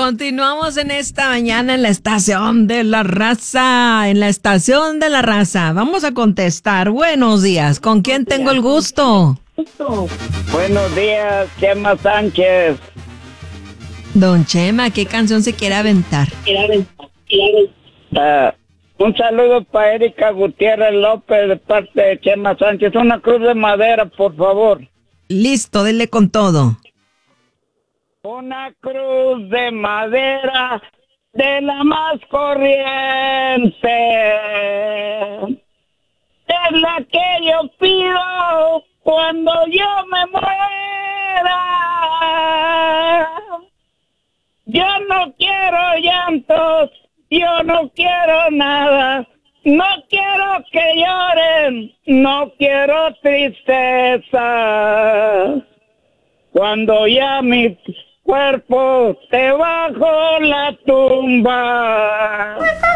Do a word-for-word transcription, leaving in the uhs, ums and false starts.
Continuamos en esta mañana en la estación de la raza, en la estación de la raza. Vamos a contestar. Buenos días. ¿Con quién tengo el gusto? Buenos días, Chema Sánchez. Don Chema, ¿qué canción se quiere aventar? Uh, un saludo para Erika Gutiérrez López de parte de Chema Sánchez. Una cruz de madera, por favor. Listo, dele con todo. Una cruz de madera de la más corriente. Es la que yo pido cuando yo me muera. Yo no quiero llantos, yo no quiero nada. No quiero que lloren, no quiero tristeza. Cuando ya mi cuerpo te bajo la tumba.